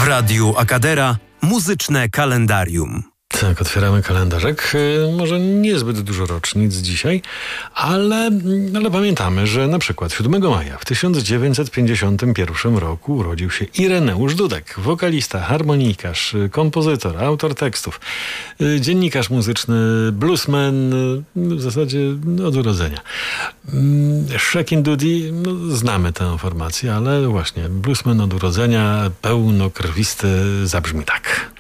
W Radiu Akadera muzyczne kalendarium. Tak, otwieramy kalendarzek. Może niezbyt dużo rocznic dzisiaj, ale pamiętamy, że na przykład 7 maja w 1951 roku urodził się Ireneusz Dudek, wokalista, harmonikarz, kompozytor, autor tekstów, dziennikarz muzyczny, bluesman, w zasadzie od urodzenia. Shekin Dudi, znamy tę formację, ale właśnie bluesman od urodzenia, pełnokrwisty, zabrzmi tak.